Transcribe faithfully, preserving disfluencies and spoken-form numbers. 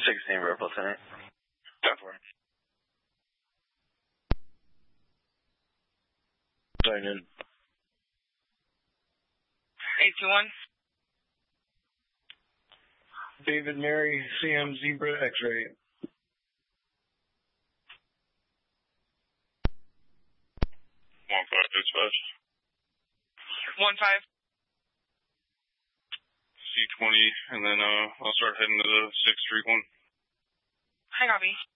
sixteen Ripple tonight. ten four. Sign in. eight two one. David Mary, C M Zebra X-ray. One five dispatch. One five. C twenty, and then uh, I'll start heading to the six three one. Hi, copy.